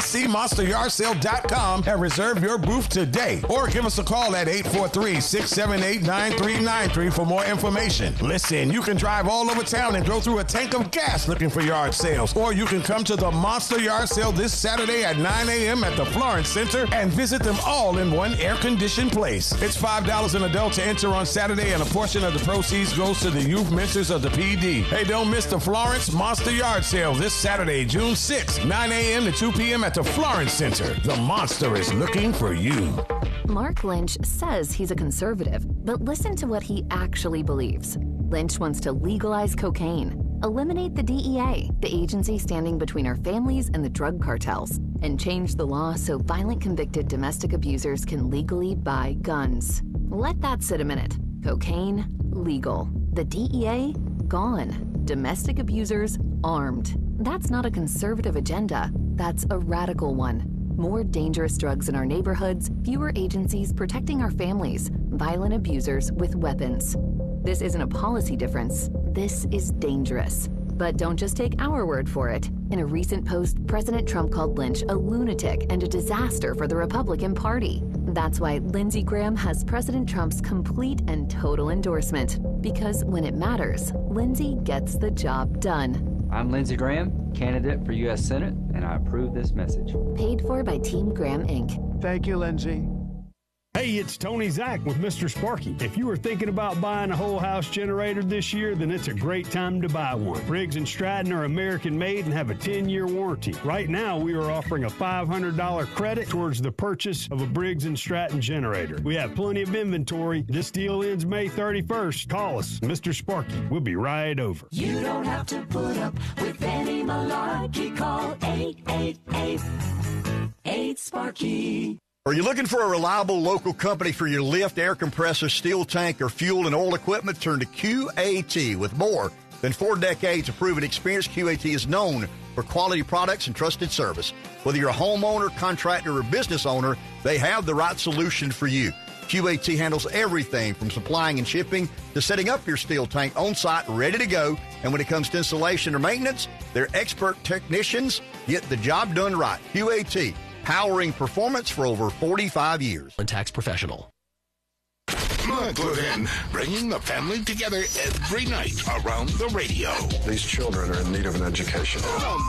scmonsteryardsale.com and reserve your booth today. Or give us a call at 843-678-9393 for more information. Listen, you can drive all over town and go through a tank of gas looking for yard sales. Or you can come to the Monster Yard Sale this Saturday at 9 a.m. at the Florence Center and visit them all in one air-conditioned place. It's $5 an adult to enter on Saturday, and a portion of the proceeds goes to the youth mentors of the PD. Hey, don't miss the Florence Monster Yard Sale this Saturday, June 6th, 9 a.m. to 2 p.m. at the Florence Center. The Monster is looking for you. Mark Lynch says he's a conservative, but listen to what he actually believes. Lynch wants to legalize cocaine, eliminate the DEA, the agency standing between our families and the drug cartels, and change the law so violent convicted domestic abusers can legally buy guns. Let that sit a minute. Cocaine, legal. The DEA, gone. Domestic abusers, armed. That's not a conservative agenda. That's a radical one. More dangerous drugs in our neighborhoods, fewer agencies protecting our families, violent abusers with weapons. This isn't a policy difference. This is dangerous. But don't just take our word for it. In a recent post, President Trump called Lynch a lunatic and a disaster for the Republican Party. That's why Lindsey Graham has President Trump's complete and total endorsement. Because when it matters, Lindsey gets the job done. I'm Lindsey Graham, candidate for U.S. Senate, and I approve this message. Paid for by Team Graham, Inc. Thank you, Lindsey. Hey, it's Tony Zach with Mr. Sparky. If you were thinking about buying a whole house generator this year, then it's a great time to buy one. Briggs & Stratton are American made and have a 10-year warranty. Right now, we are offering a $500 credit towards the purchase of a Briggs & Stratton generator. We have plenty of inventory. This deal ends May 31st. Call us, Mr. Sparky. We'll be right over. You don't have to put up with any malarkey. Call 888-8-SPARKY. Are you looking for a reliable local company for your lift, air compressor, steel tank, or fuel and oil equipment? Turn to QAT. With more than 4 decades of proven experience, QAT is known for quality products and trusted service. Whether you're a homeowner, contractor, or business owner, they have the right solution for you. QAT handles everything from supplying and shipping to setting up your steel tank on site, ready to go. And when it comes to installation or maintenance, their expert technicians get the job done right. QAT. Powering performance for over 45 years. And tax professional. Mark Levin, bringing the family together every night around the radio. These children are in need of an education.